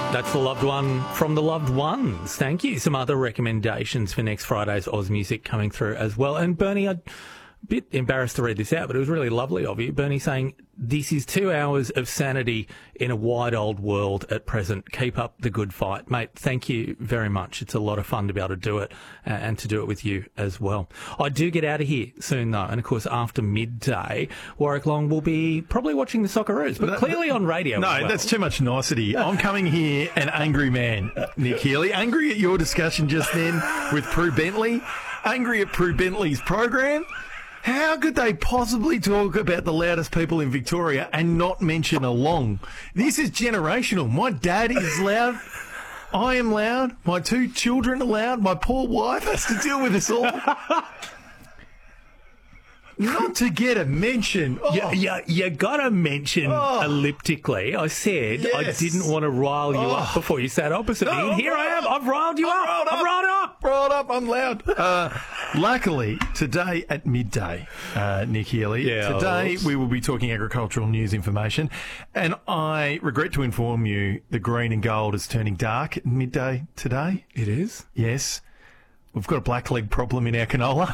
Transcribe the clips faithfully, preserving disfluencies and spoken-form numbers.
That's the loved one from the loved ones. Thank you. Some other recommendations for next Friday's Oz Music coming through as well. And Bernie, I'm a bit embarrassed to read this out, but it was really lovely of you. Bernie saying, this is two hours of sanity in a wide old world at present. Keep up the good fight. Mate, thank you very much. It's a lot of fun to be able to do it uh, and to do it with you as well. I do get out of here soon, though. And, of course, after midday, Warwick Long will be probably watching the Socceroos, but that, clearly on radio No, as well. That's too much nicety. I'm coming here an angry man, Nick Healy. Angry at your discussion just then with Prue Bentley. Angry at Prue Bentley's program. How could they possibly talk about the loudest people in Victoria and not mention a Long? This is generational. My dad is loud. I am loud. My two children are loud. My poor wife has to deal with us all. Not to get a mention. Oh. You, you, you got to mention Oh. elliptically. I said Yes. I didn't want to rile you Oh. up before you sat opposite me. No, And here I am. I've riled you I'm up. riled I've up. riled up. Rolled up, I'm loud. Uh, luckily, today at midday, uh, Nick Healy, Yeah, today oops. we will be talking agricultural news information. And I regret to inform you the green and gold is turning dark at midday today. It is? Yes. We've got a blackleg problem in our canola.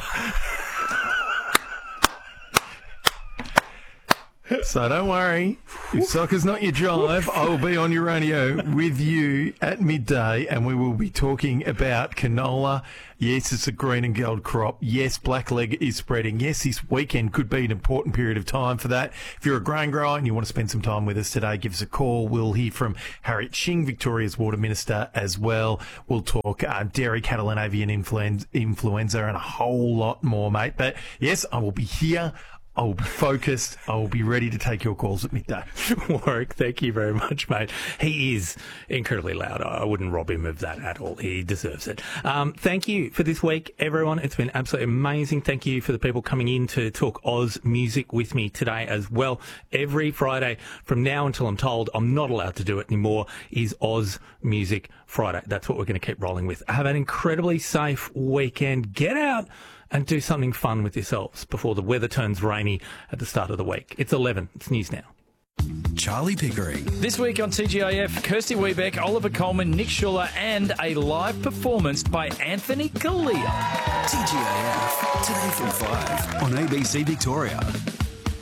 So don't worry, if soccer's not your drive, I will be on your radio with you at midday and we will be talking about canola. Yes, it's a green and gold crop. Yes, blackleg is spreading. Yes, this weekend could be an important period of time for that. If you're a grain grower and you want to spend some time with us today, give us a call. We'll hear from Harriet Shing, Victoria's Water Minister, as well. We'll talk uh, dairy, cattle and avian influen- influenza and a whole lot more, mate. But yes, I will be here. I will be focused. I will be ready to take your calls at midday. Warwick, thank you very much, mate. He is incredibly loud. I wouldn't rob him of that at all. He deserves it. Um, thank you for this week, everyone. It's been absolutely amazing. Thank you for the people coming in to talk Oz music with me today as well. Every Friday from now until I'm told I'm not allowed to do it anymore is Oz Music Friday. That's what we're going to keep rolling with. Have an incredibly safe weekend. Get out and do something fun with yourselves before the weather turns rainy at the start of the week. It's eleven. It's News Now. Charlie Pickering. This week on T G I F, Kirsty Wiebeck, Oliver Coleman, Nick Schuller, and a live performance by Anthony Kalia. T G I F, today from five on A B C Victoria.